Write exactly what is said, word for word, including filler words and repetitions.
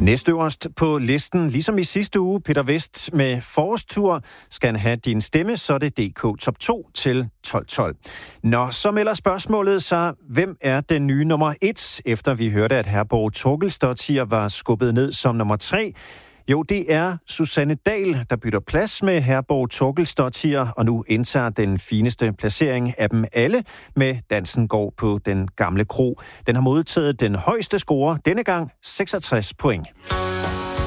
Næstøverst på listen, ligesom i sidste uge, Peter Vest med forårstur. Skal han have din stemme, så er det D K Top to til tolv tolv. Nå, så melder spørgsmålet sig, hvem er den nye nummer et, efter vi hørte, at Herborg Torgelsdottir var skubbet ned som nummer tre. Jo, det er Susanne Dahl, der bytter plads med Herborg Torgelsdottir, og nu indtager den fineste placering af dem alle med Dansen går på den gamle kro. Den har modtaget den højeste score, denne gang seksogtres point.